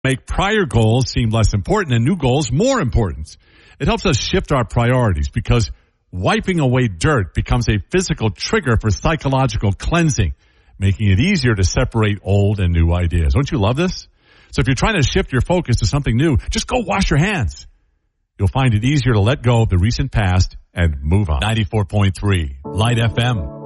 Make prior goals seem less important and new goals more important. It helps us shift our priorities because wiping away dirt becomes a physical trigger for psychological cleansing, making it easier to separate old and new ideas. Don't you love this? So if you're trying to shift your focus to something new, just go wash your hands. You'll find it easier to let go of the recent past and move on. 94.3 Light FM.